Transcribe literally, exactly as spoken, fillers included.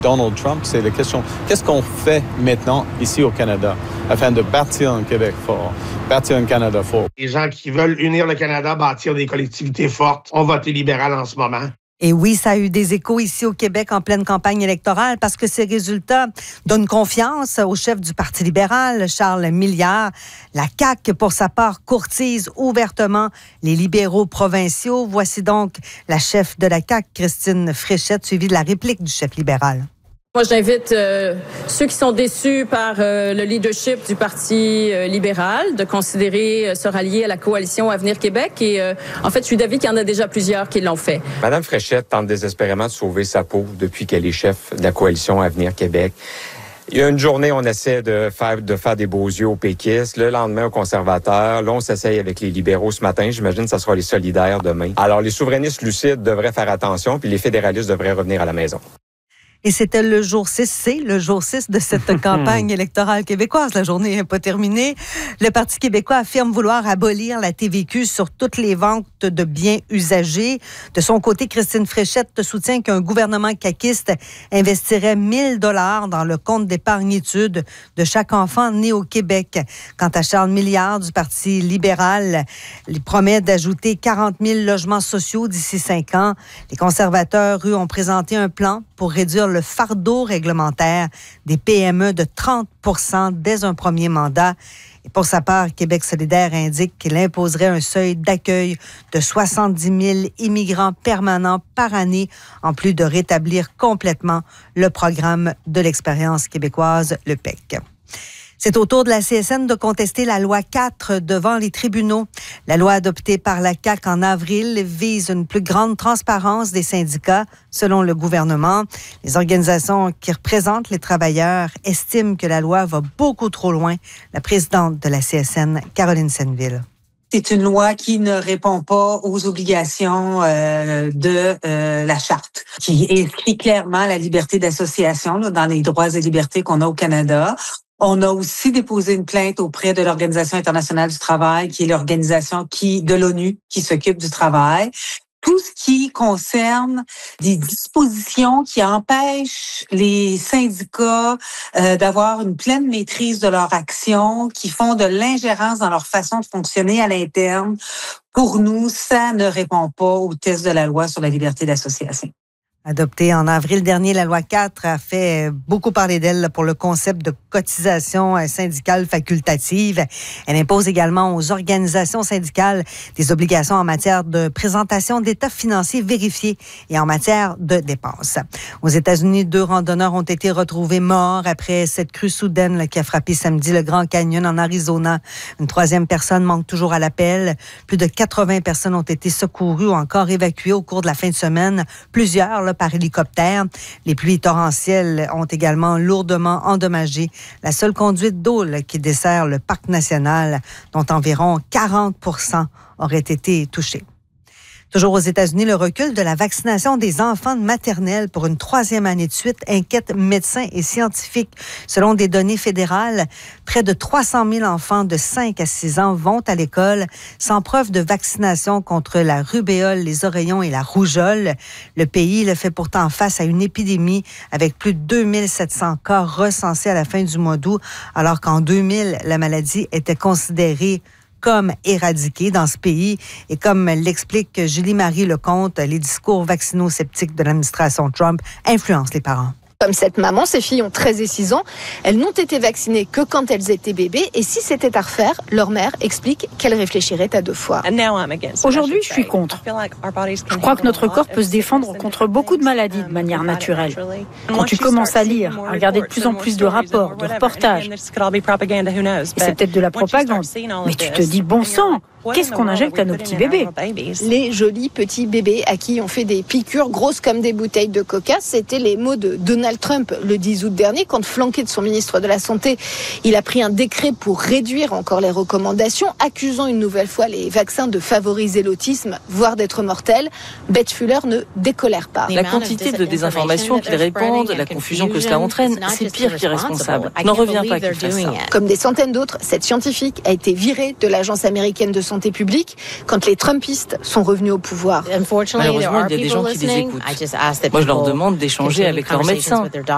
Donald Trump, c'est la question, qu'est-ce qu'on fait maintenant ici au Canada afin de bâtir un Québec fort, bâtir un Canada fort? Les gens qui veulent unir le Canada, bâtir des collectivités fortes, ont voté libéral en ce moment. Et oui, ça a eu des échos ici au Québec en pleine campagne électorale parce que ces résultats donnent confiance au chef du Parti libéral, Charles Milliard. La C A Q, pour sa part, courtise ouvertement les libéraux provinciaux. Voici donc la chef de la C A Q, Christine Fréchette, suivie de la réplique du chef libéral. Moi, j'invite euh, ceux qui sont déçus par euh, le leadership du Parti euh, libéral de considérer euh, se rallier à la coalition Avenir Québec. Et euh, en fait, je suis d'avis qu'il y en a déjà plusieurs qui l'ont fait. Madame Fréchette tente désespérément de sauver sa peau depuis qu'elle est chef de la coalition Avenir Québec. Il y a une journée, on essaie de faire, de faire des beaux yeux aux péquistes. Le lendemain, aux conservateurs. Là, on s'essaye avec les libéraux ce matin. J'imagine que ça sera les solidaires demain. Alors, les souverainistes lucides devraient faire attention, puis les fédéralistes devraient revenir à la maison. Et c'était le jour six, c'est le jour six de cette campagne électorale québécoise. La journée n'est pas terminée. Le Parti québécois affirme vouloir abolir la T V Q sur toutes les ventes de biens usagés. De son côté, Christine Fréchette soutient qu'un gouvernement caquiste investirait mille dollars dans le compte d'épargne-études de chaque enfant né au Québec. Quant à Charles Milliard du Parti libéral, il promet d'ajouter quarante mille logements sociaux d'ici cinq ans. Les conservateurs, eux, ont présenté un plan pour réduire le fardeau réglementaire des P M E de trente pour cent dès un premier mandat. Et pour sa part, Québec solidaire indique qu'il imposerait un seuil d'accueil de soixante-dix mille immigrants permanents par année, en plus de rétablir complètement le programme de l'expérience québécoise, le P E C. C'est au tour de la C S N de contester la loi quatre devant les tribunaux. La loi adoptée par la C A Q en avril vise une plus grande transparence des syndicats, selon le gouvernement. Les organisations qui représentent les travailleurs estiment que la loi va beaucoup trop loin. La présidente de la C S N, Caroline Senneville. C'est une loi qui ne répond pas aux obligations euh, de euh, la charte, qui inscrit clairement la liberté d'association là, dans les droits et libertés qu'on a au Canada. On a aussi déposé une plainte auprès de l'Organisation internationale du travail, qui est l'organisation qui de l'ONU qui s'occupe du travail. Tout ce qui concerne des dispositions qui empêchent les syndicats euh, d'avoir une pleine maîtrise de leur action, qui font de l'ingérence dans leur façon de fonctionner à l'interne, pour nous, ça ne répond pas au test de la loi sur la liberté d'association. Adoptée en avril dernier, la loi quatre a fait beaucoup parler d'elle pour le concept de cotisation syndicale facultative. Elle impose également aux organisations syndicales des obligations en matière de présentation d'états financiers vérifiés et en matière de dépenses. Aux États-Unis, deux randonneurs ont été retrouvés morts après cette crue soudaine là, qui a frappé samedi le Grand Canyon en Arizona. Une troisième personne manque toujours à l'appel. Plus de quatre-vingts personnes ont été secourues ou encore évacuées au cours de la fin de semaine. Plusieurs là, par hélicoptère. Les pluies torrentielles ont également lourdement endommagé la seule conduite d'eau là, qui dessert le parc national, dont environ quarante pour cent auraient été touchés. Toujours aux États-Unis, le recul de la vaccination des enfants de maternelle pour une troisième année de suite inquiète médecins et scientifiques. Selon des données fédérales, près de trois cent mille enfants de cinq à six ans vont à l'école sans preuve de vaccination contre la rubéole, les oreillons et la rougeole. Le pays le fait pourtant face à une épidémie avec plus de deux mille sept cents cas recensés à la fin du mois d'août, alors qu'en deux mille, la maladie était considérée comme éradiquée dans ce pays. Et comme l'explique Julie-Marie Lecomte, les discours vaccinosceptiques de l'administration Trump influencent les parents. Comme cette maman, ses filles ont treize et six ans. Elles n'ont été vaccinées que quand elles étaient bébés. Et si c'était à refaire, leur mère explique qu'elle réfléchirait à deux fois. Aujourd'hui, je suis contre. Je crois que notre corps peut se défendre contre beaucoup de maladies de manière naturelle. Quand tu commences à lire, à regarder de plus en plus de rapports, de reportages, et c'est peut-être de la propagande, mais tu te dis, bon sang, qu'est-ce qu'on injecte à nos petits bébés? Les jolis petits bébés à qui on fait des piqûres grosses comme des bouteilles de coca, c'était les mots de Donald Trump le dix août dernier, quand flanqué de son ministre de la Santé, il a pris un décret pour réduire encore les recommandations, accusant une nouvelle fois les vaccins de favoriser l'autisme, voire d'être mortels. Beth Fuller ne décolère pas. La quantité de désinformation qu'ils répandent, la confusion que cela entraîne, c'est pire qu'irresponsable. N'en reviens pas qu'ils fassent ça. Comme des centaines d'autres, cette scientifique a été virée de l'Agence américaine de santé publique quand les Trumpistes sont revenus au pouvoir. Malheureusement, il y a des gens qui les écoutent. Moi, je leur demande d'échanger avec leurs médecins.